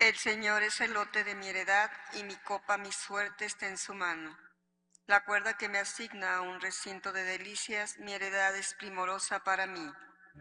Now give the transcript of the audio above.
El Señor es el lote de mi heredad, y mi copa, mi suerte está en su mano. La cuerda que me asigna a un recinto de delicias, mi heredad es primorosa para mí.